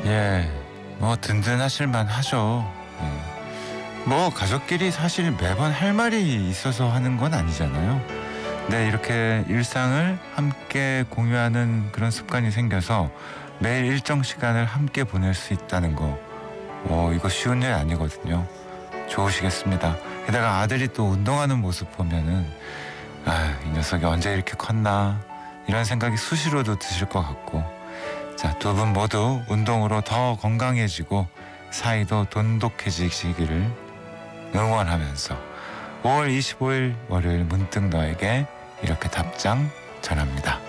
예, 뭐 든든하실만 하죠. 예. 뭐 가족끼리 사실 매번 할 말이 있어서 하는 건 아니잖아요. 네, 이렇게 일상을 함께 공유하는 그런 습관이 생겨서 매일 일정 시간을 함께 보낼 수 있다는 거, 이거 쉬운 일 아니거든요. 좋으시겠습니다. 게다가 아들이 또 운동하는 모습 보면은 이 녀석이 언제 이렇게 컸나 이런 생각이 수시로도 드실 것 같고, 자, 두 분 모두 운동으로 더 건강해지고 사이도 돈독해지시기를 응원하면서 5월 25일 월요일 문득 너에게 이렇게 답장 전합니다.